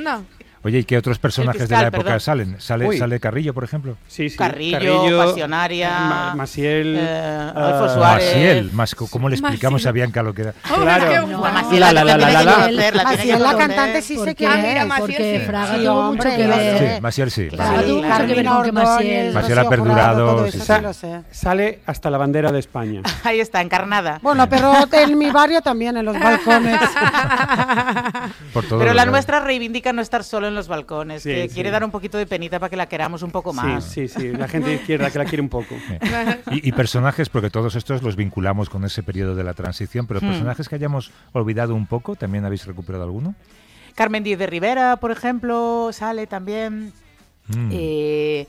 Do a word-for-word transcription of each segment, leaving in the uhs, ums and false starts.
Anda. Oye, ¿y qué otros personajes fiscal, de la época perdón. salen? ¿Sale, ¿Sale Carrillo, por ejemplo? Sí, sí. Carrillo, Carrillo, Pasionaria, Ma- Maciel, eh, ah, Adolfo Suárez. Maciel, más, ¿cómo le explicamos Maciel. a Bianca lo que era? Oh, Claro. qué No, guay. Maciel, La, la, la, tiene la, que la. conocer, la tiene Maciel, que la conocer. cantante sí sé Porque- quién Ah, mira, es. Maciel, Porque sí. Fraga Sí, tuvo hombre, mucho que lo ver. sé. Sí, Maciel sí. Claro, Fraga tuvo mucho que ver Carmina con que Ordóñez, Maciel... Maciel Rocío Aperdurado, Jurado, todo sí, eso Sa- sí lo sé. Sale hasta la bandera de España. Ahí está, encarnada. Bueno, pero en mi barrio también, en los balcones. Por todos Pero los la lados. nuestra reivindica no estar solo en los balcones, Sí, que sí. quiere dar un poquito de penita para que la queramos un poco más. Sí, sí, sí. La gente de izquierda que la quiere un poco. Y, y personajes, porque todos estos los vinculamos con ese periodo de la transición, pero Hmm. personajes que hayamos olvidado un poco, ¿también habéis recuperado alguno? Carmen Díez de Rivera, por ejemplo, sale también. Mm. Eh,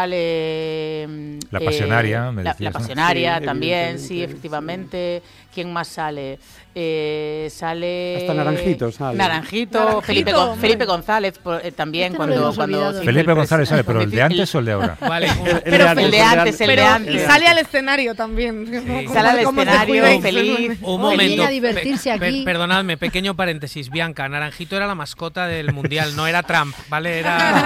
sale mm, La eh, Pasionaria, me la, decías, la ¿no? Pasionaria Sí, también, sí, evidentemente, efectivamente. ¿Quién más sale? Eh, sale Hasta Naranjito sale. Naranjito, Naranjito, Felipe, Gon- hombre. Felipe González por- eh, también Este no lo cuando, hemos cuando olvidado. se hizo Felipe el González pres- sale, pero el de el- antes o el de ahora. Vale, El, el Pero de antes, el de antes, el de Pero antes. sale al escenario también. ¿no? Sale al ¿Cómo te escenario cuidáis? feliz. un Oye, momento. a divertirse Pe- per- aquí. perdonadme, pequeño paréntesis. Bianca, Naranjito era la mascota del Mundial, no era Trump, ¿vale?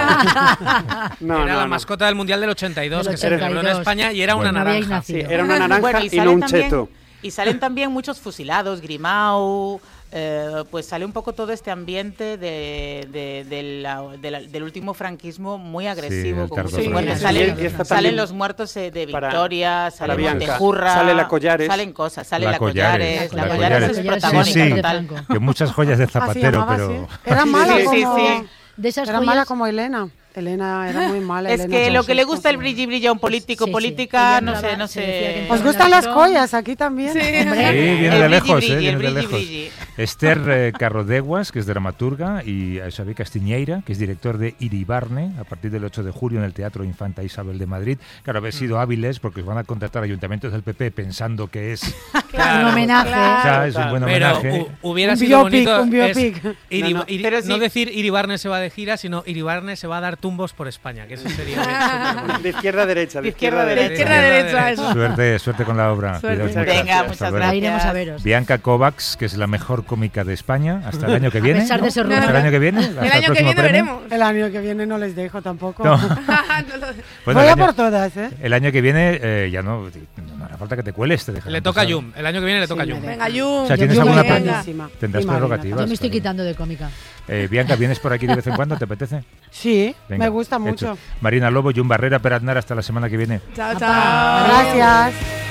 Era, No, era no, la no. mascota del Mundial del ochenta y dos, Del que se celebró en ochenta y dos. España y era Bueno. una No habíais naranja. nacido. Sí, era una naranja Bueno, y, sale no un también- cheto. Y salen también muchos fusilados, Grimau, eh, pues sale un poco todo este ambiente de, de- de la- de la- del último franquismo muy agresivo. el con tardo muchos franquismo. muertos. Sí, Salen, y está salen también los muertos eh, de para- Victoria, sale para Bianca. Montejurra, Sale la Collares. salen cosas, sale La la, Collares, Collares, la la Collares es Collares. protagónica Sí, sí. total. Que muchas joyas de Ah, se Zapatero, llamaba pero... así. Era mala Sí, sí, como... sí. De esas Era joyas, mala como Elena. Elena era muy mala. Es Elena que lo que le Ceaușescu, gusta el sí. brilli brilli a un político, Sí, sí. política, Ella no sé, entraba- no se decía que sé. entraba ¿Os gustan las Hombre. joyas? Aquí también. Sí. Sí, Hombre. viene El de brilli, lejos, brilli, eh, viene el de brilli, lejos. brilli. Esther eh, Carrodeguas, que es dramaturga, y a Xavier Castiñeira, que es director de Iribarne, a partir del ocho de julio en el Teatro Infanta Isabel de Madrid. Claro, habéis sido hábiles porque os van a contratar ayuntamientos del P P pensando que es, un homenaje. o sea, es un buen Pero homenaje. hu- hubiera Un sido biopic, bonito un biopic. es Iri- No, no. Iri- Pero no sí. decir Iribarne se va de gira, sino Iribarne se va a dar tumbos por España, que eso sería súper bonito. De izquierda a derecha. De izquierda a De derecha. izquierda a derecha, eso. Suerte, suerte con la obra. Suerte. Cuidaos mucho. Venga, Hasta muchas luego. gracias. La iremos a veros. Bianca Kovacs, que es la mejor cómica de España, hasta el año que viene. A pesar ¿no? de ser Hasta rusa. el año que viene. hasta El año que próximo viene premio. veremos. El año que viene no les dejo tampoco. No. No lo- Bueno, Voy el a año- por todas, ¿eh? El año que viene eh, ya no, no hará falta que te cueles. Te dejarán Le toca a pasar. Yum, el año que viene le toca a Sí, Yum. me Venga, Yum. O sea, ¿tienes Yo alguna soy pre- buenísima. Tendrás Y Marina prerrogativas. Yo me estoy claro. quitando de cómica. Eh, Bianca, ¿vienes por aquí de vez en cuando? ¿Te apetece? Sí, Venga, me gusta hecho. mucho. Marina Lobo, Jun Barrera, Peraznar, hasta la semana que viene. Chao, Apa. chao. Gracias.